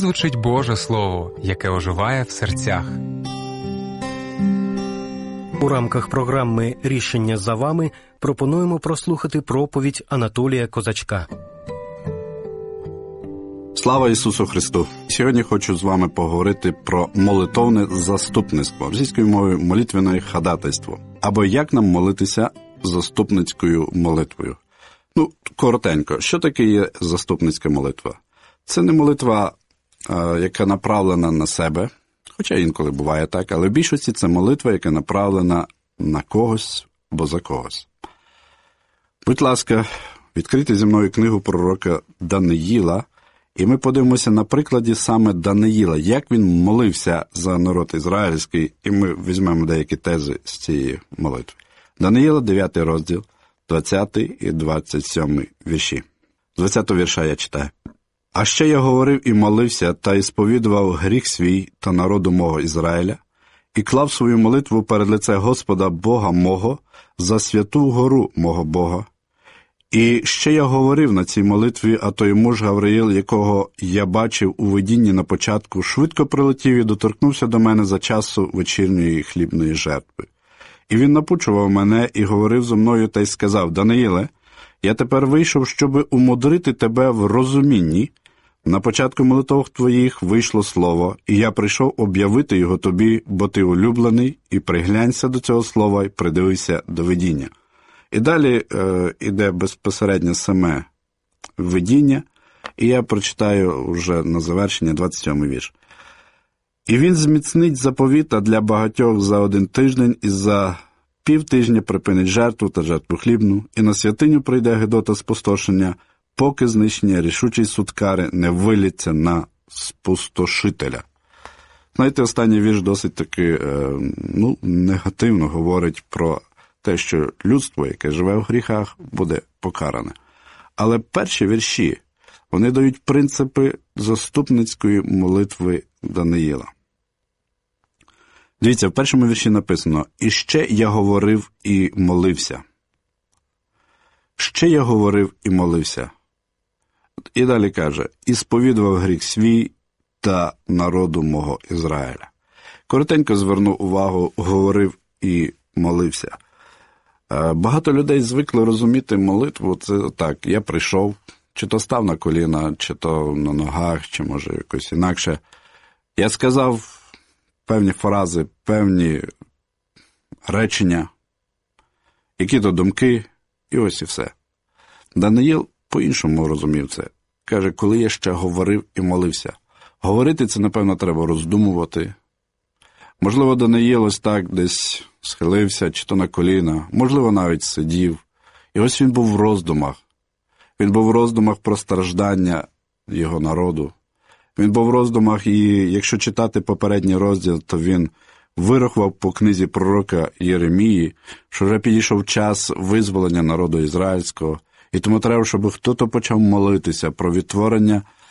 звучить Боже Слово, яке оживає в серцях. У рамках програми «Рішення за вами» пропонуємо прослухати проповідь Анатолія Козачка. Слава Ісусу Христу! Сьогодні хочу з вами поговорити про молитовне заступництво, російською мовою молитвене ходатайство, або як нам молитися заступницькою молитвою. Коротенько, що таке є заступницька молитва? Це не молитва, яка направлена на себе, хоча інколи буває так, але в більшості це молитва, яка направлена на когось або за когось. Будь ласка, відкрийте зі мною книгу пророка Даниїла, і ми подивимося на прикладі саме Даниїла, як він молився за народ ізраїльський, і ми візьмемо деякі тези з цієї молитви. Даниїла, 9 розділ, 20 і 27 вірші. З 20 вірша я читаю. «А ще я говорив і молився, та й сповідував гріх свій та народу мого Ізраїля, і клав свою молитву перед лице Господа Бога мого за святу гору мого Бога. І ще я говорив на цій молитві, а той муж Гавриїл, якого я бачив у видінні на початку, швидко прилетів і доторкнувся до мене за часу вечірньої хлібної жертви. І він напучував мене і говорив зо мною та й сказав: Даниїле, я тепер вийшов, щоби умудрити тебе в розумінні. На початку молитов твоїх вийшло слово, і я прийшов об'явити його тобі, бо ти улюблений, і приглянься до цього слова, і придивися до видіння». І далі йде безпосередньо саме видіння, і я прочитаю вже на завершення 27-й вірш. «І він зміцнить заповіта для багатьох за 1 тиждень, і за півтижня припинить жертву та жертву хлібну, і на святиню прийде гидота спустошення, поки знищення рішучий судкари не виліться на спустошителя». Знаєте, останній вірш досить таки негативно говорить про те, що людство, яке живе в гріхах, буде покаране. Але перші вірші, вони дають принципи заступницької молитви Даниїла. Дивіться, в першому вірші написано: «І ще я говорив і молився». Ще я говорив і молився. І далі каже: «І сповідував гріх свій та народу мого Ізраїля». Коротенько звернув увагу, говорив і молився. Багато людей звикли розуміти молитву, це так: я прийшов, чи то став на коліна, чи то на ногах, чи може якось інакше. Я сказав певні фрази, певні речення, які-то думки, і ось і все. Даниїл по-іншому розумів це. Каже, коли я ще говорив і молився. Говорити це, напевно, треба роздумувати. Можливо, Даниїл ось так десь схилився, чи то на коліна, можливо, навіть сидів. І ось він був в роздумах. Він був в роздумах про страждання його народу. Він був в роздумах, і якщо читати попередній розділ, то він вирахував по книзі пророка Єремії, що вже підійшов час визволення народу ізраїльського, і тому треба, щоб хтось почав молитися про відтворення